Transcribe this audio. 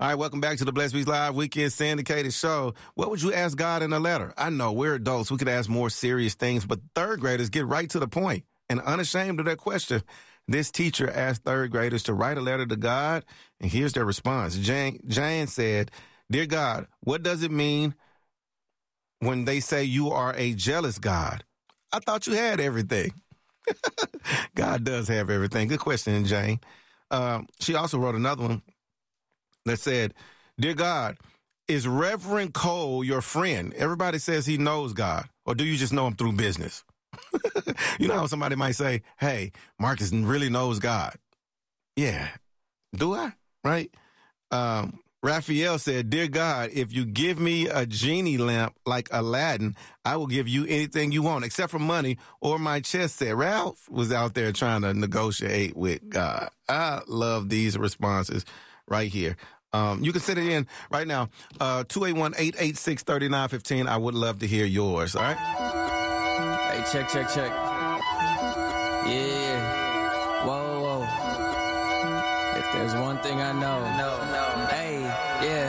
All right, welcome back to the Blessed Beats Live Weekend Syndicated Show. What would you ask God in a letter? I know we're adults. We could ask more serious things, but third graders get right to the point and unashamed of their question. This teacher asked third graders to write a letter to God, and here's their response. Jane said, "Dear God, what does it mean when they say you are a jealous God? I thought you had everything." God does have everything. Good question, Jane. She also wrote another one that said, "Dear God, is Reverend Cole your friend? Everybody says he knows God. Or do you just know him through business?" You know how somebody might say, "Hey, Marcus really knows God." Yeah. Do I? Right? Raphael said, "Dear God, if you give me a genie lamp like Aladdin, I will give you anything you want, except for money or my chest set." Ralph was out there trying to negotiate with God. I love these responses right here. You can send it in right now. 281-886-3915. I would love to hear yours. All right? Hey, check. Yeah. Whoa. If there's one thing I know. Hey, yeah.